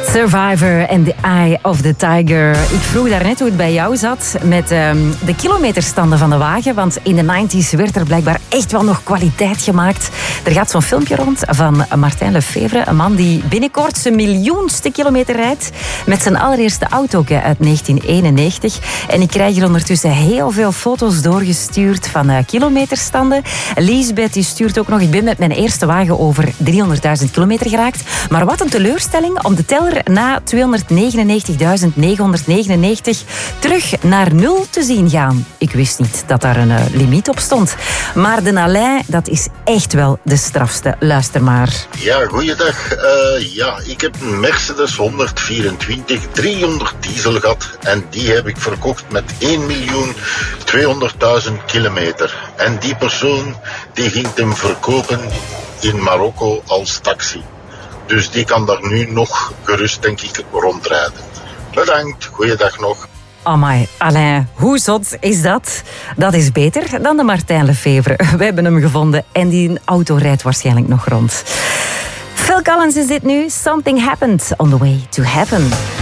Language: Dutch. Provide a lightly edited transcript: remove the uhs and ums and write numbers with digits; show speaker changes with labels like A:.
A: Survivor and the Eye of the Tiger. Ik vroeg daarnet hoe het bij jou zat met de kilometerstanden van de wagen. Want in de 90s werd er blijkbaar echt wel nog kwaliteit gemaakt. Er gaat zo'n filmpje rond van Martin Lefevre. Een man die binnenkort zijn miljoenste kilometer rijdt. Met zijn allereerste auto uit 1991. En ik krijg hier ondertussen heel veel foto's doorgestuurd van kilometerstanden. Lisbeth die stuurt ook nog. Ik ben met mijn eerste wagen over 300.000 kilometer geraakt. Maar wat een teleurstelling om de teller na 299.999 terug naar 0 te zien gaan. Ik wist niet dat daar een limiet op stond. Maar de Alain, dat is echt wel de strafste. Luister maar.
B: Ja, goeiedag. Ik heb een Mercedes 124 300 diesel gehad. En die heb ik verkocht met 1.200.000 kilometer. En die persoon die ging hem verkopen in Marokko als taxi. Dus die kan daar nu nog gerust, denk ik, rondrijden. Bedankt, goeiedag nog.
A: Amai, Alain, hoe zot is dat? Dat is beter dan de Martin Lefevre. We hebben hem gevonden en die auto rijdt waarschijnlijk nog rond. Phil Collins is dit nu. Something happened on the way to heaven.